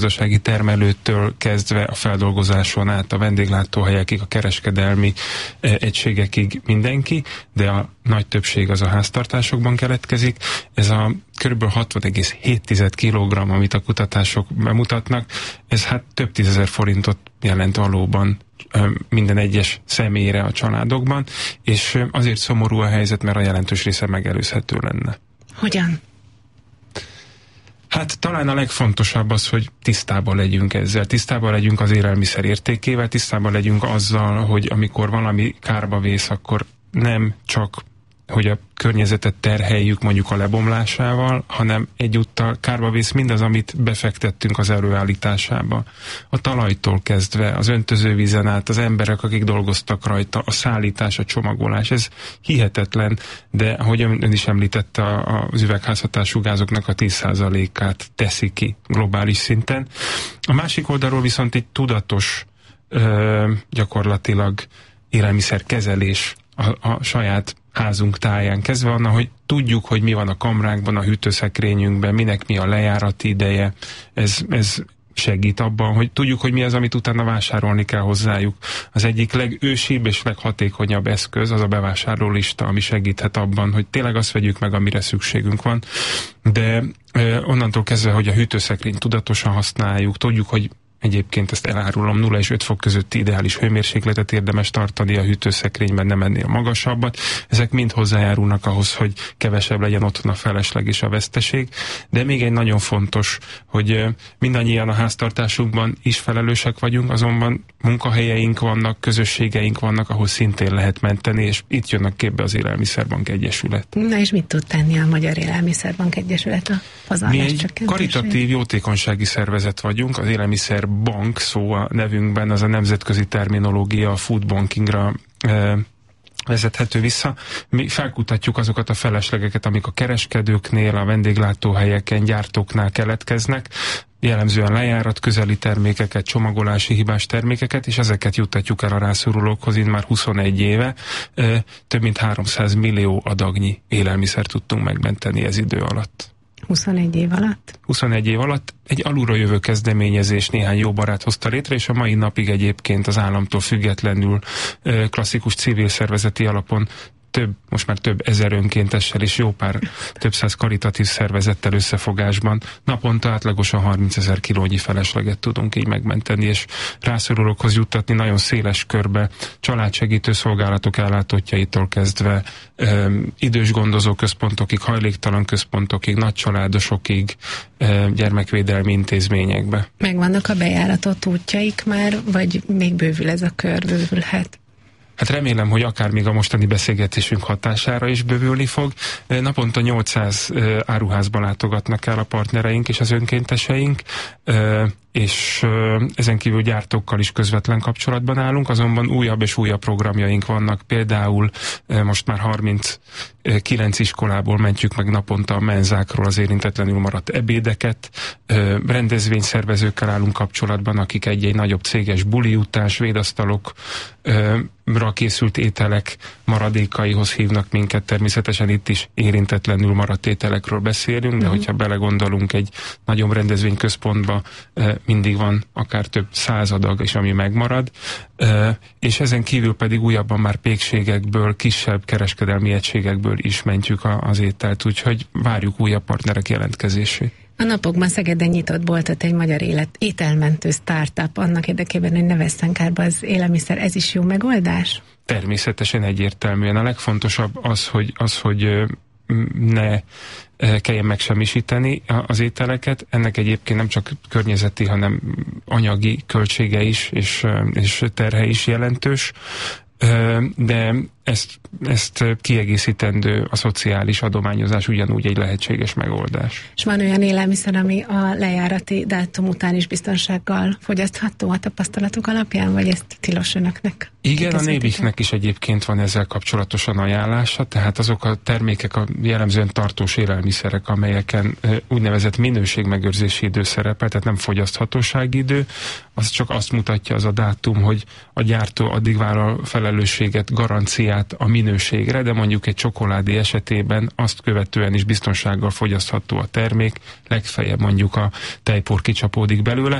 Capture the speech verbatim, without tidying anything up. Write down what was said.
gazdasági termelőtől kezdve a feldolgozáson át a vendéglátóhelyekig, a kereskedelmi eh, egységekig mindenki, de a nagy többség az a háztartásokban keletkezik. Ez a kb. hatvan egész hét kilogramm, amit a kutatások bemutatnak, ez hát több tízezer forintot jelent valóban minden egyes személyre a családokban, és azért szomorú a helyzet, mert a jelentős része megelőzhető lenne. Hogyan? Hát talán a legfontosabb az, hogy tisztában legyünk ezzel, tisztában legyünk az élelmiszer értékével, tisztában legyünk azzal, hogy amikor valami kárba vész, akkor nem csak hogy a környezetet terheljük mondjuk a lebomlásával, hanem egyúttal kárba vész mindaz, amit befektettünk az előállításába. A talajtól kezdve, az öntözővízen át, az emberek, akik dolgoztak rajta, a szállítás, a csomagolás, ez hihetetlen, de ahogy ön is említette, az üvegházhatású gázoknak a tíz százalékát teszi ki globális szinten. A másik oldalról viszont egy tudatos, ö, gyakorlatilag élelmiszerkezelés a, a saját házunk táján kezdve onnan, hogy tudjuk, hogy mi van a kamránkban, a hűtőszekrényünkben, minek mi a lejárati ideje. Ez, ez segít abban, hogy tudjuk, hogy mi az, amit utána vásárolni kell hozzájuk. Az egyik legősibb és leghatékonyabb eszköz az a bevásárlólista, ami segíthet abban, hogy tényleg azt vegyük meg, amire szükségünk van. De eh, onnantól kezdve, hogy a hűtőszekrényt tudatosan használjuk, tudjuk, hogy egyébként ezt elárulom, nulla és öt fok közötti ideális hőmérsékletet érdemes tartani a hűtőszekrényben, nem ennél magasabbat. Ezek mind hozzájárulnak ahhoz, hogy kevesebb legyen otthon a felesleg és a veszteség. De még egy nagyon fontos, hogy mindannyian a háztartásunkban is felelősek vagyunk, azonban munkahelyeink vannak, közösségeink vannak, ahol szintén lehet menteni, és itt jönnek képbe az Élelmiszerbank Egyesület. Na és mit tud tenni a Magyar Élelmiszerbank Egyesület a pazarlás Mi egy csökkentésére? karitatív jótékonysági szervezet vagyunk, az Élelmiszer Bank szó a nevünkben, az a nemzetközi terminológia, a food bankingra e, vezethető vissza. Mi felkutatjuk azokat a feleslegeket, amik a kereskedőknél, a vendéglátóhelyeken, gyártóknál keletkeznek, jellemzően lejárat közeli termékeket, csomagolási hibás termékeket, és ezeket juttatjuk el a rászorulókhoz. Én már huszonegy éve e, több mint háromszáz millió adagnyi élelmiszer tudtunk megmenteni ez idő alatt. huszonegy év alatt? huszonegy év alatt egy alulról jövő kezdeményezés néhány jó barát hozta létre, és a mai napig egyébként az államtól függetlenül klasszikus civil szervezeti alapon több, most már több ezer önkéntessel és jó pár több száz karitatív szervezettel összefogásban naponta átlagosan harmincezer kilónyi felesleget tudunk így megmenteni, és rászorulókhoz juttatni nagyon széles körbe, családsegítő szolgálatok ellátottjaitól kezdve öm, idős gondozó központokig, hajléktalan központokig, nagycsaládosokig, öm, gyermekvédelmi intézményekbe. Megvannak a bejáratott útjaik már, vagy még bővül ez a kör, bővülhet? Hát remélem, hogy akár még a mostani beszélgetésünk hatására is bővülni fog. Naponta nyolcszáz áruházba látogatnak el a partnereink és az önkénteseink, és ezen kívül gyártókkal is közvetlen kapcsolatban állunk, azonban újabb és újabb programjaink vannak. Például most már harminckilenc iskolából mentjük meg naponta a menzákról az érintetlenül maradt ebédeket. Rendezvényszervezőkkel állunk kapcsolatban, akik egy-egy nagyobb céges buli után, svédasztalokra készült ételek maradékaihoz hívnak minket. Természetesen itt is érintetlenül maradt ételekről beszélünk, de mm. hogyha belegondolunk egy nagyobb rendezvényközpontba, mindig van akár több száz adag is, ami megmarad, és ezen kívül pedig újabban már pékségekből, kisebb kereskedelmi egységekből is mentjük az ételt, úgyhogy várjuk újabb partnerek jelentkezését. A napokban Szegeden nyitott boltot egy magyar élet, ételmentő startup annak érdekében, hogy ne vesszen kárba az élelmiszer. Ez is jó megoldás? Természetesen egyértelműen. A legfontosabb az, hogy, az, hogy ne kelljen megsemmisíteni az ételeket. Ennek egyébként nem csak környezeti, hanem anyagi költsége is, és, és terhe is jelentős. De ezt, ezt kiegészítendő a szociális adományozás ugyanúgy egy lehetséges megoldás. És van olyan élelmiszer, ami a lejárati dátum után is biztonsággal fogyasztható a tapasztalatok alapján, vagy ezt tilos önöknek? Igen, a Néviknek is egyébként van ezzel kapcsolatosan ajánlása, tehát azok a termékek, a jellemzően tartós élelmiszerek, amelyeken úgynevezett minőségmegőrzési idő szerepel, tehát nem fogyaszthatósági idő, az csak azt mutatja az a dátum, hogy a gyártó addig vállal felelősséget, garanciát, át a minőségre, de mondjuk egy csokoládé esetében azt követően is biztonsággal fogyasztható a termék, legfeljebb mondjuk a tejpor kicsapódik belőle.